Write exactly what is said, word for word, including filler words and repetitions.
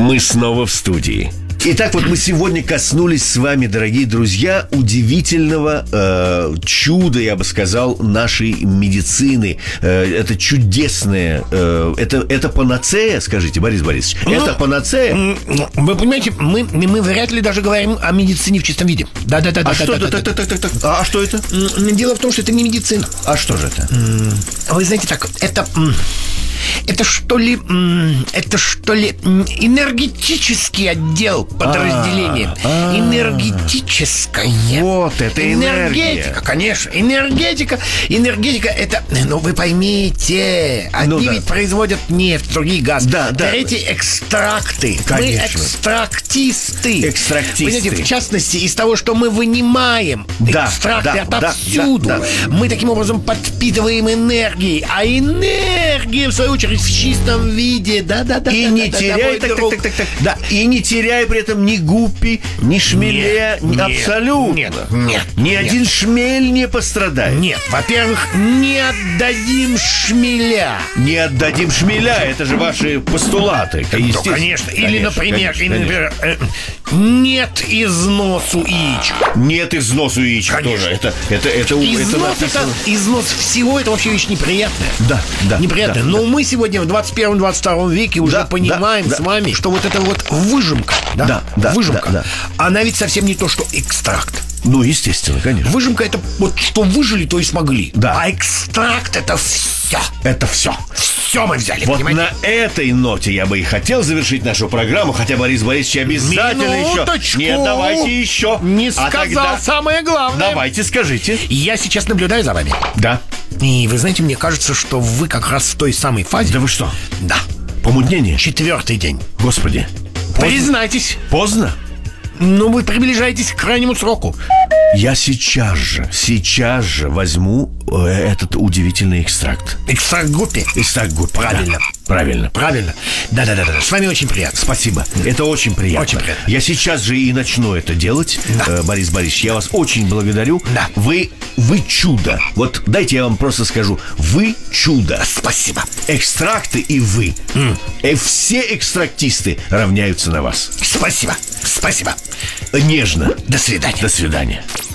Мы снова в студии. Итак, вот мы сегодня коснулись с вами, дорогие друзья, удивительного э, чуда, я бы сказал, нашей медицины. Э, это чудесное, э, это, это панацея, скажите, Борис Борисович, ну, это панацея? Вы понимаете, мы, мы вряд ли даже говорим о медицине в чистом виде. Да-да-да. А что это? А что это? Дело в том, что это не медицина. А что же это? Вы знаете, так, это... Это что ли, это что ли энергетический отдел подразделения. А-а-а. Энергетическое. Вот это энергия. Энергетика, конечно. Энергетика. Энергетика это, ну вы поймите, одни ну, да. ведь производят нефть, другие газ. Да, да. Третьи экстракты. Конечно. Мы экстрактисты. Экстрактисты. Вы знаете, в частности, из того, что мы вынимаем да, экстракты да, отовсюду, да, да, да. мы таким образом подпитываем энергией. А энергия, в свою очередь, в чистом виде, да-да-да. И да, не да, теряя, да, так, так, так, так, так, да, и не теряя при этом ни гуппи, ни шмеля, нет, абсолютно. Нет, нет, ни нет. один шмель не пострадает. Нет, во-первых, не отдадим шмеля. Не отдадим шмеля, это же ваши постулаты. Ну, конечно. Или, конечно, например, конечно, или, например э, нет износу яичек. Нет износу яичек Конечно. тоже. Это, это, это, Износ, это, это, износ всего, это вообще вещь неприятная. Да, да. Неприятная. Да, Но да. мы сегодня в двадцать первом двадцать втором веке уже Да, понимаем да, с да. вами, что вот эта вот выжимка, да, Да, да, выжимка, да, да. она ведь совсем не то, что экстракт. Ну, естественно, конечно. Выжимка это вот что выжили, то и смогли. Да. А экстракт это все. Это все. Все мы взяли, Вот понимаете? на этой ноте я бы и хотел завершить нашу программу, хотя Борис Борисович обязательно Минуточку. еще. Нет, давайте еще. Не А сказал тогда самое главное. давайте скажите. Я сейчас наблюдаю за вами. Да. И вы знаете, мне кажется, что вы как раз в той самой фазе. Да вы что? Да. Помутнение? Четвертый день. Господи. Поздно? Признайтесь. Поздно? Ну, вы приближаетесь к крайнему сроку. Я сейчас же, сейчас же возьму э, этот удивительный экстракт. Экстракт гуппи. Экстракт гуппи. Правильно. Да. Правильно. Правильно. Да-да-да. С вами очень приятно. Спасибо. Это очень приятно. Очень приятно. Я сейчас же и начну это делать. Да. Э, Борис Борисович, я вас очень благодарю. Да. Вы, вы чудо. Вот дайте я вам просто скажу. Вы чудо. Спасибо. Экстракты и вы. Mm. И все экстрактисты равняются на вас. Спасибо. Спасибо. Нежно. До свидания. До свидания.